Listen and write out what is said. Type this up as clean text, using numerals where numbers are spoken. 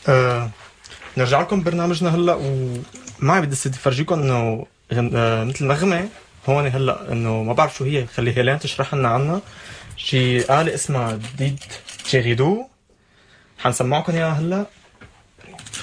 آه نرجع لكم برنامجنا هلا، ومعي بدي افرجيكم انه مثل نغمه هون هلا، انه ما بعرف شو هي، خلي هيلين تشرح لنا عنها. شي آلة اسمها ديد تشيغيدو، حنسمعكم اياها هلا.